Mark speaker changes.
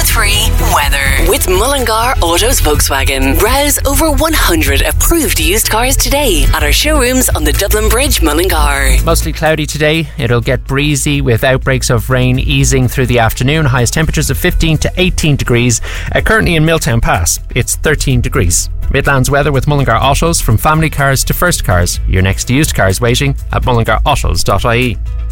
Speaker 1: FM3 weather. With Mullingar Autos Volkswagen. Browse over 100 approved used cars today at our showrooms on the Dublin Bridge, Mullingar.
Speaker 2: Mostly cloudy today. It'll get breezy with outbreaks of rain easing through the afternoon. Highest temperatures of 15 to 18 degrees. Currently in Milltown Pass, it's 13 degrees. Midlands weather with Mullingar Autos. From family cars to first cars. Your next used car is waiting at mullingarautos.ie.